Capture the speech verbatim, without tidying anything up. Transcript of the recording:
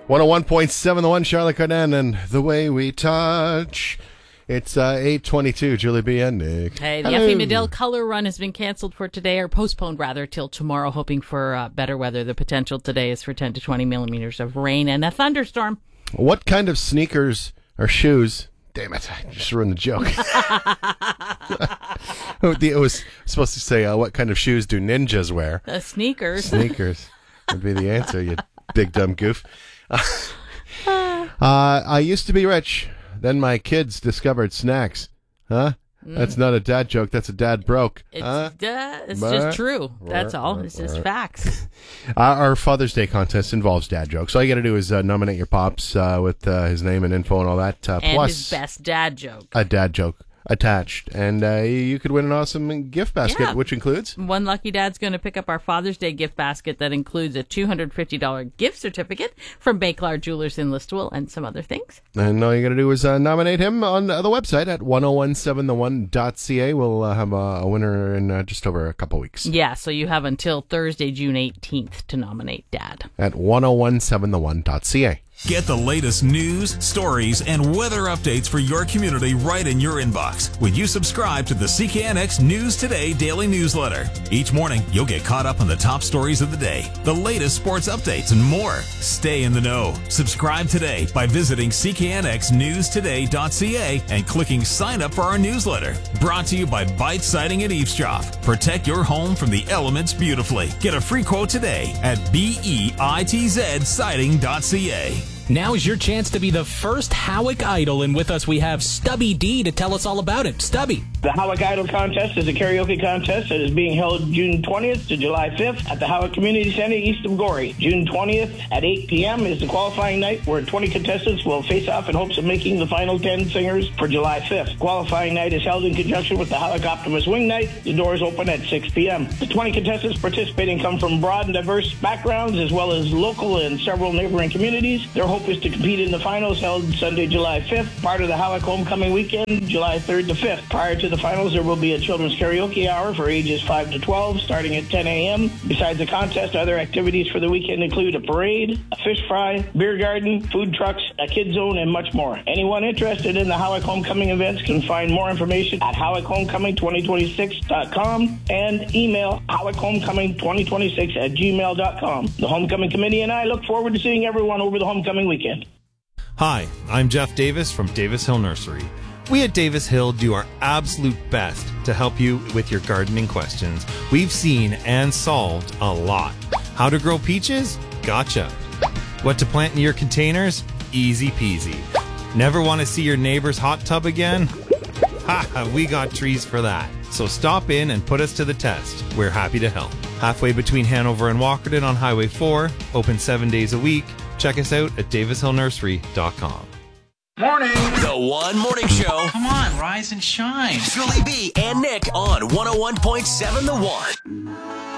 one oh one point seven, the one, Charlotte Cardin, and The Way We Touch. It's uh, eight twenty-two, Julie B. and Nick. Hey, the Hello. Effie Medill Color Run has been canceled for today, or postponed rather, till tomorrow, hoping for uh, better weather. The potential today is for ten to twenty millimeters of rain and a thunderstorm. What kind of sneakers or shoes? Damn it, I just ruined the joke. It was supposed to say, uh, what kind of shoes do ninjas wear? Uh, sneakers. Sneakers would be the answer, you big dumb goof. Uh, uh, I used to be rich. Then my kids discovered snacks. Huh? Mm. That's not a dad joke. That's a dad broke. It's, huh? uh, it's just true. That's all. It's just facts. Uh, our Father's Day contest involves dad jokes. All you got to do is uh, nominate your pops uh, with uh, his name and info and all that. Uh, and plus his best dad joke. A dad joke attached. And uh, you could win an awesome gift basket, Yeah. which includes... One lucky dad's going to pick up our Father's Day gift basket that includes a two hundred fifty dollars gift certificate from Bakelard Jewelers in Listowel and some other things. And all you got to do is uh, nominate him on the website at ten seventeen the one dot c a. We'll uh, have a, a winner in uh, just over a couple weeks. Yeah, so you have until Thursday, June eighteenth to nominate Dad. At ten seventeen the one dot c a. Get the latest news, stories, and weather updates for your community right in your inbox when you subscribe to the C K N X News Today daily newsletter. Each morning, you'll get caught up on the top stories of the day, the latest sports updates, and more. Stay in the know. Subscribe today by visiting c k n x news today dot c a and clicking sign up for our newsletter. Brought to you by Bite Siding and Eavesdrop. Protect your home from the elements beautifully. Get a free quote today at bitz siding dot c a. Now is your chance to be the first Howick Idol, and with us we have Stubby D to tell us all about it. Stubby. The Howick Idol contest is a karaoke contest that is being held June twentieth to July fifth at the Howick Community Center east of Gorey. June twentieth at eight p.m. is the qualifying night where twenty contestants will face off in hopes of making the final ten singers for July fifth. Qualifying night is held in conjunction with the Howick Optimus Wing Night. The doors open at six p.m. The twenty contestants participating come from broad and diverse backgrounds as well as local and several neighboring communities. Their hope is to compete in the finals held Sunday, July fifth, part of the Howick Homecoming Weekend, July third to fifth. Prior to the finals, there will be a children's karaoke hour for ages five to twelve, starting at ten a.m. Besides the contest, other activities for the weekend include a parade, a fish fry, beer garden, food trucks, a kid zone, and much more. Anyone interested in the Howick Homecoming events can find more information at howick homecoming twenty twenty-six dot com and email howick homecoming twenty twenty-six at gmail dot com. The Homecoming Committee and I look forward to seeing everyone over the homecoming weekend. Hi, I'm Jeff Davis from Davis Hill Nursery. We at Davis Hill do our absolute best to help you with your gardening questions. We've seen and solved a lot. How to grow peaches? Gotcha. What to plant in your containers? Easy peasy. Never want to see your neighbor's hot tub again? Ha, we got trees for that. So stop in and put us to the test. We're happy to help. Halfway between Hanover and Walkerton on Highway four, open seven days a week. Check us out at davis hill nursery dot com. Morning. The One Morning Show. Come on, rise and shine. Julie B. and Nick on one oh one point seven The One.